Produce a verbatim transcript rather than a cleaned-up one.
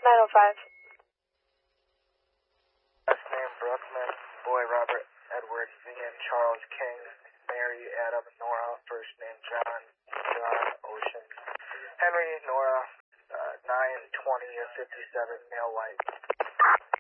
nine oh five. Last name Brookman, boy Robert Edward Ian Charles King, Mary Adam Nora, first name John John Ocean, Henry Nora, uh, nine twenty fifty-seven, male white.